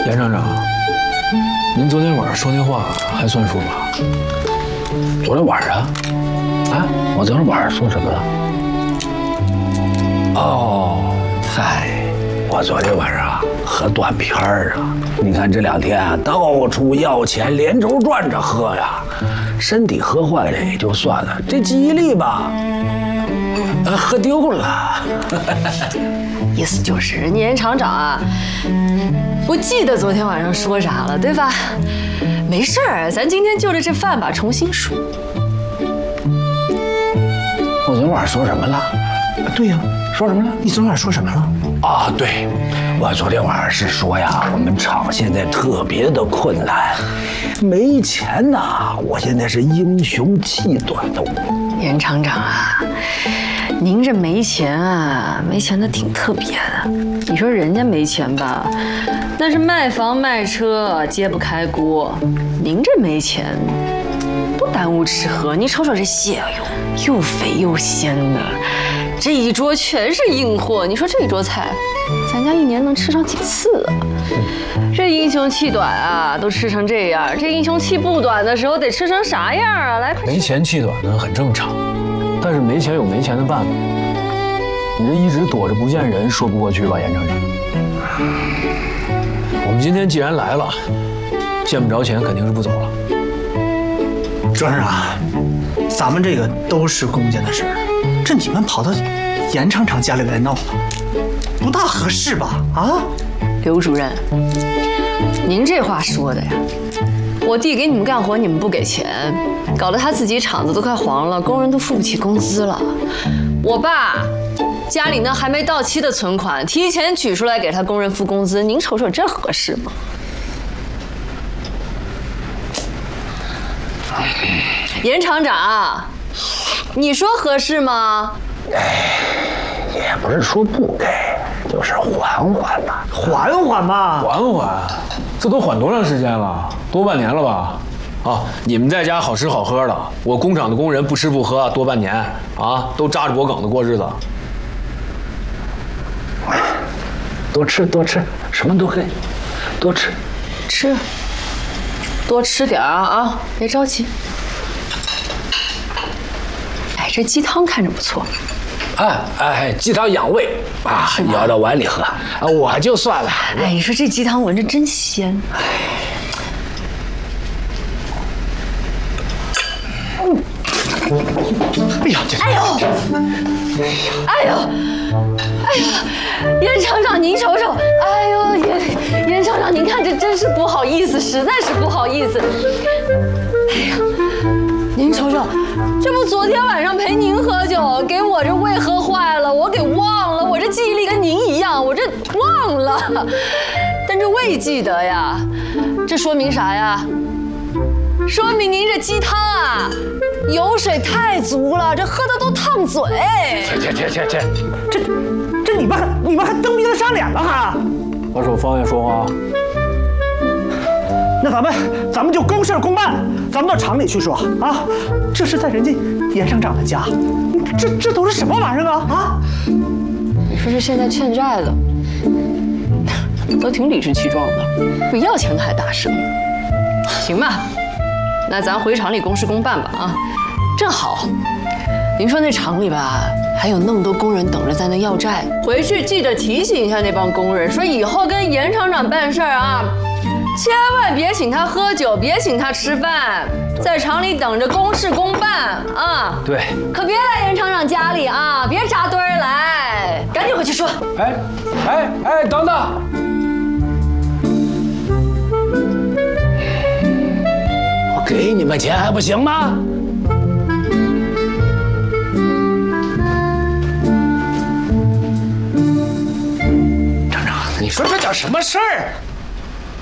严厂长，您昨天晚上说那话还算数吗？ 昨天晚上，啊，我昨天晚上说什么了？哦，嗨，我昨天晚上喝断片儿啊！你看这2天啊，到处要钱，连轴转着喝呀，身体喝坏了也就算了，这记忆力吧，喝丢了。 意思就是人家严厂长啊，不记得昨天晚上说啥了，对吧？没事儿，咱今天就着这饭吧，重新说。 我昨天晚上说什么了？ 对呀，说什么了？你昨天晚上说什么了？ 啊，对，我昨天晚上是说呀，我们厂现在特别的困难，没钱呐，我现在是英雄气短的。 严厂长啊，您这没钱啊，没钱的挺特别的。你说人家没钱吧，那是卖房卖车揭不开锅，您这没钱，不耽误吃喝。你瞅瞅这蟹，哎呦，又肥又鲜的，这一桌全是硬货。你说这一桌菜，咱家1年能吃上几次啊？这英雄气短啊，都吃成这样，这英雄气不短的时候得吃成啥样啊？来，快没钱气短呢很正常，但是没钱有没钱的办法。你这一直躲着不见人，说不过去吧，严厂长？我们今天既然来了，见不着钱肯定是不走了。 周厂长，咱们这个都是公家的事儿，这你们跑到严厂长家里来闹，不大合适吧？啊， 刘主任，您这话说的呀，我弟给你们干活，你们不给钱，搞得他自己厂子都快黄了，工人都付不起工资了。我爸家里那还没到期的存款，提前取出来给他工人付工资，您瞅瞅这合适吗？严厂长，你说合适吗？ 也不是说不给，就是缓缓吧。 缓缓吧。 缓缓，这都缓多长时间了？多半年了吧？啊，你们在家好吃好喝的，我工厂的工人不吃不喝多半年啊，都扎着脖梗子过日子。 多吃多吃，什么都可以，多吃。 吃，多吃点啊，别着急。哎，这鸡汤看着不错。 哎，鸡汤养胃啊，舀到碗里喝啊，我就算了。 哎，你说这鸡汤闻着真鲜。 哎呀，这…… 哎呦，哎呦，哎呀，严厂长您瞅瞅，哎呦，严厂长您看这真是不好意思，实在是不好意思。哎呀，您瞅瞅，这不昨天晚上陪您喝酒，给我这胃喝坏了，我给忘了，我这记忆力跟您一样，我这忘了，但这胃记得呀，这说明啥呀？说明您这鸡汤啊，油水太足了，这喝的都烫嘴。 这你们还蹬鼻子上脸了哈？ 把手放下说话。 那咱们就公事公办，咱们到厂里去说啊。这是在人家严厂长的家，这都是什么玩意儿啊？啊！ 你说这现在欠债的都挺理直气壮的，比要钱的还大声。行吧。那咱回厂里公事公办吧啊，正好，您说那厂里吧，还有那么多工人等着在那要债，回去记得提醒一下那帮工人，说以后跟严厂长办事儿啊，千万别请他喝酒，别请他吃饭，在厂里等着公事公办啊。 对， 可别来严厂长家里啊，别扎堆儿来，赶紧回去说。 哎，等等。 给你们钱还不行吗？厂长，你说这叫什么事儿？